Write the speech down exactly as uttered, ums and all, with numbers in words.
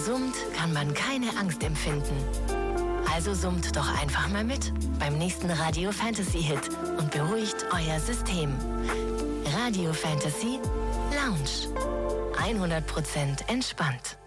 summt, kann man keine Angst empfinden. Also summt doch einfach mal mit beim nächsten Radio Fantasy Hit und beruhigt euer System. Radio Fantasy Lounge. hundert Prozent entspannt.